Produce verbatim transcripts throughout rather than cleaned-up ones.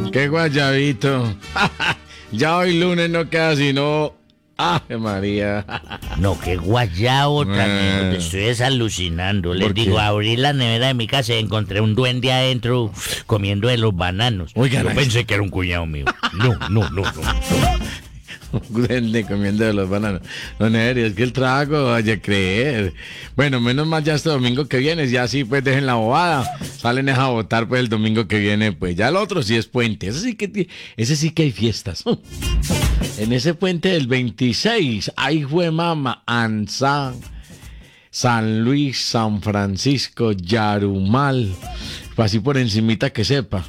Qué guayabito. Ya hoy lunes no queda sino... ¡Ave María! No, qué guayabo también. Estoy desalucinando. Les ¿Por qué? digo, abrí la nevera de mi casa y encontré un duende adentro comiendo de los bananos. Oigan, Yo ay. pensé que era un cuñado mío. No, no, no, no. Duende comiendo de los bananos. No, Neri, es que el trago, vaya a creer. Bueno, menos mal ya este domingo que viene, ya sí, pues dejen la bobada. Salen a votar pues el domingo que viene, pues ya el otro sí es puente. Ese sí que, ti- ese sí que hay fiestas. En ese puente del veintiséis, ahí fue mama, Ansán, San Luis, San Francisco, Yarumal. Así por encimita que sepa.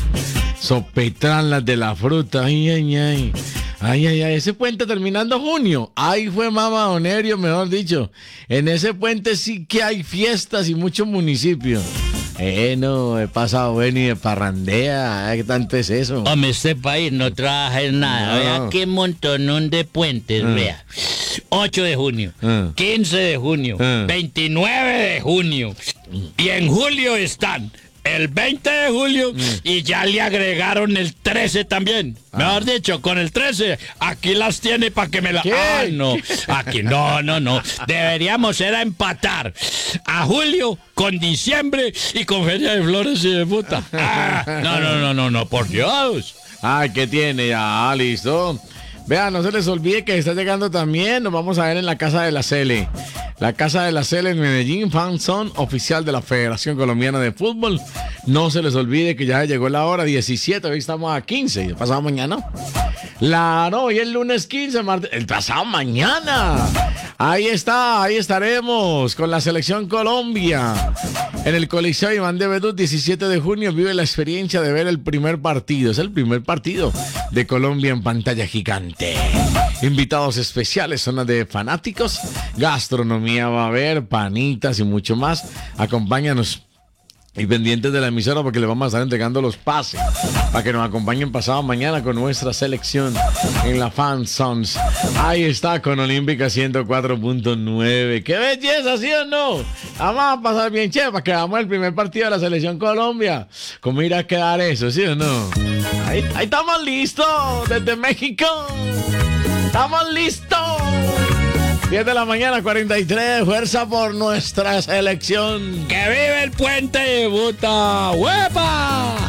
Sopetrán las de la fruta. Ay, ay, ay. Ay, ay, ay. Ese puente terminando junio. Ahí fue mama Onerio, mejor dicho. En ese puente sí que hay fiestas y muchos municipios. Eh, no, he pasado bueno y de parrandea. Ay, ¿qué tanto es eso? Hombre, este país no trabaja en nada. No. Vea qué montonón de puentes, Ah. vea. ocho de junio, Ah. quince de junio, Ah. veintinueve de junio. Y en julio están el veinte de julio y ya le agregaron el trece también. Mejor dicho, con el trece, aquí las tiene para que me la... ¿Qué? Ah, no, aquí no, no, no. Deberíamos era empatar a julio con diciembre y con Feria de Flores y de Puta. Ah, no, no, no, no, no, por Dios. Ay, ¿qué tiene? Ya, listo. Vean, no se les olvide que está llegando también. Nos vamos a ver en la Casa de la Cele. La Casa de la Cele en Medellín, fanzone oficial de la Federación Colombiana de Fútbol. No se les olvide que ya llegó la hora diecisiete. Hoy estamos a quince. ¿Y pasado mañana? Claro, hoy es lunes quince, martes. El pasado mañana. Ahí está, ahí estaremos con la Selección Colombia. En el Coliseo Iván de Bedú, diecisiete de junio, vive la experiencia de ver el primer partido. Es el primer partido de Colombia en pantalla gigante. Invitados especiales, zona de fanáticos, gastronomía va a haber, panitas y mucho más. Acompáñanos. Y pendientes de la emisora porque le vamos a estar entregando los pases para que nos acompañen pasado mañana con nuestra selección en la Fan Sons. Ahí está con Olímpica ciento cuatro punto nueve. ¡Qué belleza, sí o no! Vamos a pasar bien, che, para que hagamos el primer partido de la selección Colombia. ¿Cómo irá a quedar eso, sí o no? Ahí, ahí estamos listos desde México. ¡Estamos listos! diez de la mañana, cuarenta y tres. Fuerza por nuestra selección. ¡Que vive el puente de Buta! ¡Huepa!